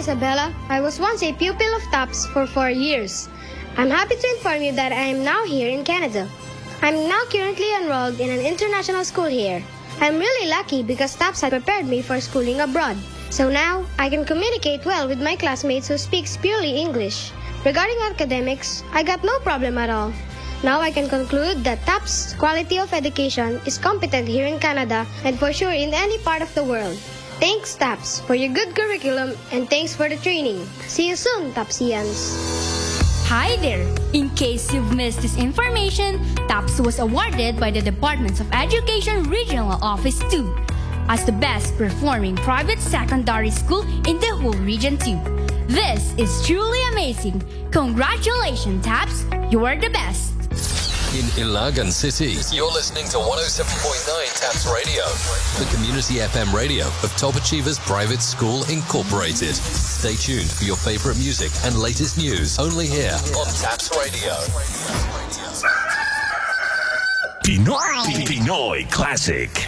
Isabella. I was once a pupil of TAPS for 4 years. I'm happy to inform you that I am now here in Canada. I'm now currently enrolled in an international school here. I'm really lucky because TAPS had prepared me for schooling abroad. So now, I can communicate well with my classmates who speak purely English. Regarding academics, I got no problem at all. Now I can conclude that TAPS quality of education is competent here in Canada and for sure in any part of the world. Thanks, TAPS, for your good curriculum and thanks for the training. See you soon, TAPSians. Hi there! In case you've missed this information, TAPS was awarded by the Departments of Education Regional Office 2 as the best performing private secondary school in the whole region 2. This is truly amazing. Congratulations, TAPS! You are the best! In Ilagan City, you're listening to 107.9 TAPS Radio, the community FM radio of Top Achievers Private School Incorporated. Stay tuned for your favorite music and latest news only here on TAPS Radio. Pinoy Classic.